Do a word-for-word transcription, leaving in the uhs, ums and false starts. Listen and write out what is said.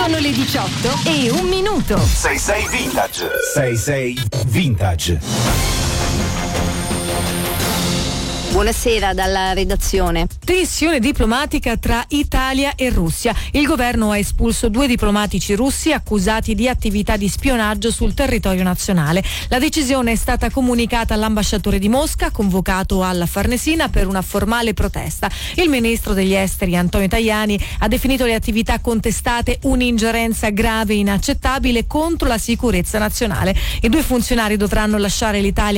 Sono le diciotto e un minuto. sei sei Vintage. sei sei Vintage. Buonasera dalla redazione. Tensione diplomatica tra Italia e Russia. Il governo ha espulso due diplomatici russi accusati di attività di spionaggio sul territorio nazionale. La decisione è stata comunicata all'ambasciatore di Mosca, convocato alla Farnesina per una formale protesta. Il ministro degli esteri Antonio Tajani ha definito le attività contestate un'ingerenza grave e inaccettabile contro la sicurezza nazionale. I due funzionari dovranno lasciare l'Italia